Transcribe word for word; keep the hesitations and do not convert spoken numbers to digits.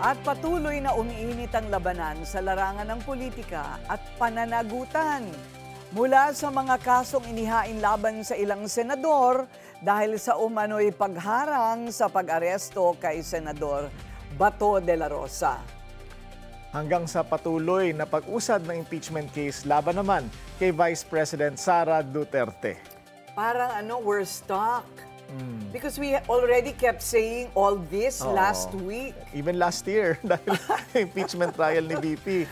At patuloy na umiinit ang labanan sa larangan ng politika at pananagutan. Mula sa mga kasong inihain laban sa ilang senador dahil sa umano'y pagharang sa pag-aresto kay Senador Bato de la Rosa. Hanggang sa patuloy na pag-usad ng impeachment case laban naman kay Vice President Sara Duterte. Parang ano, we're stuck. Because we already kept saying all this Oo. last week. Even last year, dahil impeachment trial ni V P.